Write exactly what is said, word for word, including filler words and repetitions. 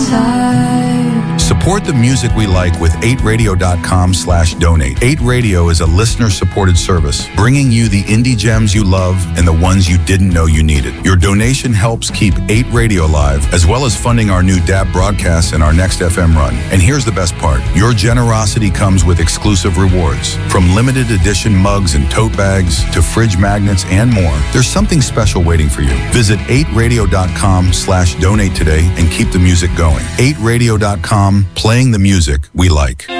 inside. Support the music we like with eight radio dot com slash donate. eight Radio is a listener-supported service, bringing you the indie gems you love and the ones you didn't know you needed. Your donation helps keep eight Radio alive, as well as funding our new D A B broadcasts and our next F M run. And here's the best part. Your generosity comes with exclusive rewards. From limited edition mugs and tote bags to fridge magnets and more, there's something special waiting for you. Visit eight radio dot com slash donate today and keep the music going. eight radio dot com, playing the music we like.